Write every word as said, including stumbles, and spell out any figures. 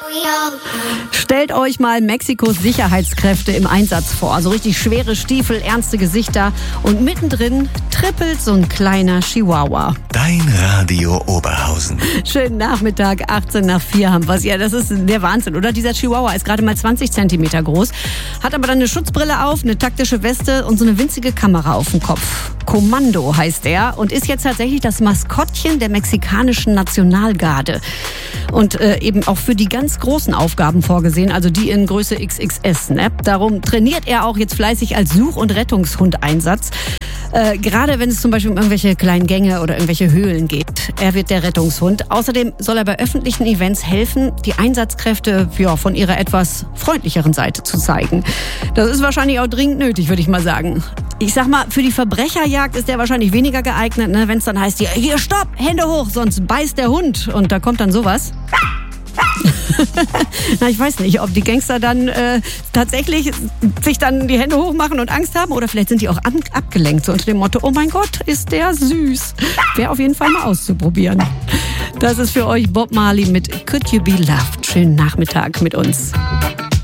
Stellt euch mal Mexikos Sicherheitskräfte im Einsatz vor. Also richtig schwere Stiefel, ernste Gesichter und mittendrin trippelt so ein kleiner Chihuahua. Dein Radio Oberhausen. Schönen Nachmittag, achtzehn nach vier haben wir es. Ja, das ist der Wahnsinn, oder? Dieser Chihuahua ist gerade mal zwanzig Zentimeter groß, hat aber dann eine Schutzbrille auf, eine taktische Weste und so eine winzige Kamera auf dem Kopf. Kommando heißt er und ist jetzt tatsächlich das Maskottchen der mexikanischen Nationalgarde. Und äh, eben auch für die ganz großen Aufgaben vorgesehen, also die in Größe X X S. Ne? Darum trainiert er auch jetzt fleißig als Such- und Rettungshund-Einsatz. Äh, gerade wenn es zum Beispiel um irgendwelche kleinen Gänge oder irgendwelche Höhlen geht. Er wird der Rettungshund. Außerdem soll er bei öffentlichen Events helfen, die Einsatzkräfte ja, von ihrer etwas freundlicheren Seite zu zeigen. Das ist wahrscheinlich auch dringend nötig, würde ich mal sagen. Ich sag mal, für die Verbrecherjagd ist der wahrscheinlich weniger geeignet, ne? Wenn es dann heißt, hier, hier, stopp, Hände hoch, sonst beißt der Hund. Und da kommt dann sowas. Na, ich weiß nicht, ob die Gangster dann äh, tatsächlich sich dann die Hände hochmachen und Angst haben oder vielleicht sind die auch an, abgelenkt, so unter dem Motto, oh mein Gott, ist der süß. Wäre auf jeden Fall mal auszuprobieren. Das ist für euch Bob Marley mit Could You Be Loved. Schönen Nachmittag mit uns.